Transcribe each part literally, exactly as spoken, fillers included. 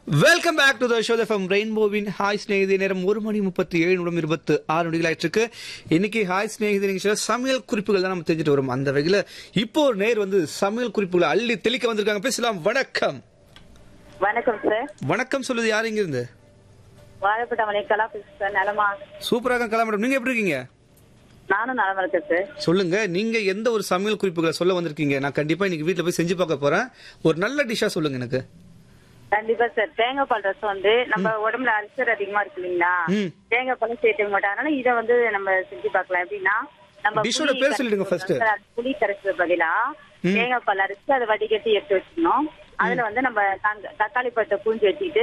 Welcome back to the show from ரெயின்போவின் hi Snehithi. நேரம் ஒரு மணி முப்பத்தி ஏழு நிமிடம் இருபத்தி ஆறு நொடிகள் ஆயிட்டு. இன்னைக்கு ஹாய் ஸ்நேகிதி நிகழ்ச்சியில் சமையல் குறிப்புகள் தான் நம்ம தெரிஞ்சுட்டு வரும். அந்த வகையில் இப்போ ஒரு நேர் வந்து சமையல் குறிப்புகளை அள்ளி தெளிக்க வந்திருக்காங்க. பேசலாம். வணக்கம். வணக்கம் சார். வணக்கம். சொல்லுது யார் இங்க இருந்து? வாழைப்பட்டமலை கலா பேசுறேன். நலமா? சூப்பராக கலா மேடம். நீங்க எப்படி இருக்கீங்க? நானும் நலமா இருக்கேன் சார். சொல்லுங்க, நீங்க எந்த ஒரு சமையல் குறிப்புகளை சொல்ல வந்திருக்கீங்க? நான் கண்டிப்பா இன்னைக்கு வீட்டுல போய் செஞ்சு பார்க்க போறேன். ஒரு நல்ல டிஷ்ஷா சொல்லுங்க எனக்கு. கண்டிப்பா சார். தேங்காய் பால் ரசம் வந்து நம்ம உடம்புல அல்சர் அதிகமா இருக்கு இல்லீங்களா, தேங்காய் பாலும் சேர்த்துக்க மாட்டோம். அதனால இதை வந்து நம்ம செஞ்சு பார்க்கலாம். எப்படின்னா, நம்ம டிஷ்ஷோட பேர் சொல்லிடுங்க ஃபர்ஸ்ட். புளி கரைச்சது பதிலா தேங்காய் பால் அரைச்சு அதை வடிகட்டி எடுத்து வச்சுக்கணும். அதுல வந்து நம்ம தக்காளி பழத்தை பூஞ்சி வச்சுக்கிட்டு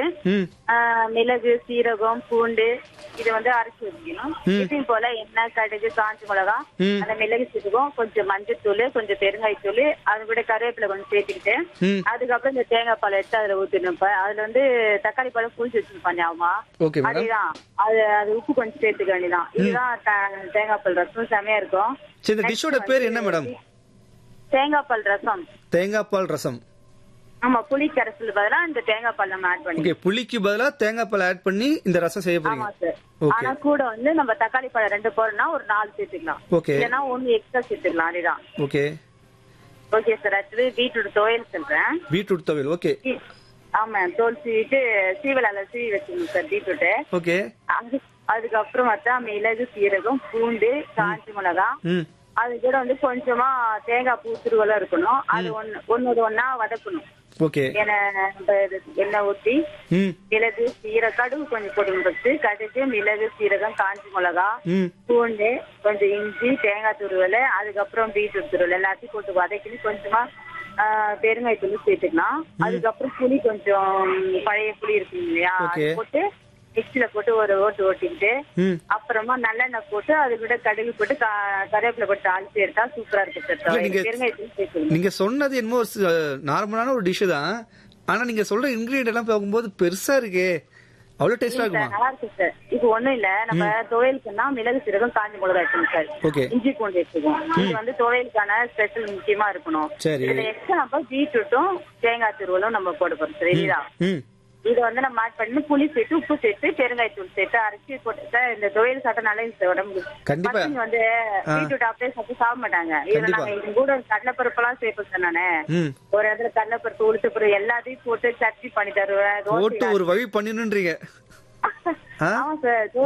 மிளகு, சீரகம், பூண்டு இது வந்து அரைச்சு வச்சுக்கணும். இப்பயும் போல எண்ணெய், கடுகு, காஞ்சி மிளகா, அந்த மிளகு சீரகம், கொஞ்சம் மஞ்சத்தூள், கொஞ்சம் பெருங்காயத்தூள், அது கூட கருவேப்பிலை கொஞ்சம் சேர்த்துக்கிட்டு அதுக்கப்புறம் இந்த தேங்காய் பால் எடுத்து அதுல ஊத்திடணும். அதுல வந்து தக்காளி பழம் பூஞ்சி வச்சிருப்பாங்க. ஆமா, அதுதான். அது அது உப்பு கொஞ்சம் சேர்த்துக்க வேண்டியதான். இதுதான் தேங்காய் பால் ரசம். செமையா இருக்கும். டிஷ்ஷோட பேர் என்ன மேடம்? தேங்காய் பால் ரசம். தேங்காய் பால் ரசம். ஆமா, புளி கரைசல் பதிலா இந்த தேங்காய் பால் நம்ம ஆட் பண்ணி. ஓகே, புளிக்கு பதிலா தேங்காய் பால் ஆட் பண்ணி இந்த ரசம் செய்ய போறீங்க. ஆமா சார். ஆனா கூட வந்து நம்ம தக்காளி பழம் ரெண்டு போறோம்னா ஒரு நாலு சேர்த்துக்கலாம். ஓகே. இல்லனா ஒன்னு எக்ஸ்ட்ரா சேர்த்துக்கலாம். அதுதான். ஓகே. Okay sir. அடுத்து பீட்ரூட் துவையல் சொல்றேன். பீட்ரூட் துவையல். ஓகே. ஆமா, தோல் சீவிட்டு சீவலால சீவி வச்சுக்கணும் சார் பீட்ரூட். ஓகே. அதுக்கப்புறம் பார்த்தா மிளகு, சீரகம், பூண்டு, காஞ்சி மிளகா, அது கூட வந்து கொஞ்சமா தேங்காய் பூ துருவெல்லாம் இருக்கணும். அது ஒன்னு ஒன்னொரு ஒன்னா வதக்கணும். ஓகே. எண்ணெய் ஊத்தி மிளகு, சீரக, கடுகு கொஞ்சம் போடணும். ஃபர்ஸ்ட் கடுகு, மிளகு, சீரகம், காஞ்சி மிளகா, பூண்டு, கொஞ்சம் இஞ்சி, தேங்காய் துருவல், அதுக்கப்புறம் பீட்ரூட் துருவல் எல்லாத்தையும் போட்டு வதக்கி கொஞ்சமா பெருங்காயத்தூள் சேர்த்துக்கலாம். அதுக்கப்புறம் புளி கொஞ்சம் பழைய புளி இருக்கு இல்லையா, அது போட்டு மிக்சில போட்டு ஒரு ஓட்டு ஓட்டிக்கிட்டு அப்புறமா நல்லெண்ணெய் போட்டு அது கூட கடுகு போட்டு கருவேப்பிலை போட்டு அழிச்சு எடுத்தா சூப்பரா இருக்கு. பெருங்காயத்தூள் சேர்க்கணும். நீங்க சொன்னது என்னமோ நார்மலான ஒரு டிஷ் தான். ஆனா நீங்க சொல்ற இன்கிரிடியன்ட் எல்லாம் பார்க்கும்போது பெருசா இருக்கே. அவ்வளவு டேஸ்டா இருக்குமா? நல்லா இருக்கு சார். இது ஒண்ணும் இல்ல, நம்ம துவையலுக்குன்னா மிளகு, சீரகம், காஞ்சி மிளகாய் எடுக்கணும் சார். ஓகே. இஞ்சி பூண்டு எடுத்துக்கோம். இது வந்து துவையலுக்கான ஸ்பெஷல் முக்கியமா இருக்கணும். இதுல எக்ஸ்ட்ரா நம்ம பீட்ரூட்டும் தேங்காய் துருவலும் நம்ம போட போறோம் சார். இதுதான். இதை வந்து நம்ம ஆட் பண்ணி புளி சேர்த்து, உப்பு சேர்த்து, பெருங்காயத்தூள் சேர்த்து அரைச்சி போட்டு இந்த துவையல் சாப்பிட்டா நல்லா இருக்கு உடம்புக்கு. பசங்க வந்து பீட்ரூட் அப்படியே சாப்பிட்டு சாப்பிட மாட்டாங்க. இதுல நாங்க இது கூட கடலைப்பருப்பு எல்லாம் சேர்ப்போம் சார். நானு ஒரு இடத்துல கடலைப்பருப்பு, உளுத்து பருப்பு எல்லாத்தையும் போட்டு சட்னி பண்ணி தருவேன். ஒரு வழி பண்ணிடுன்றீங்க. ஆமா சார்.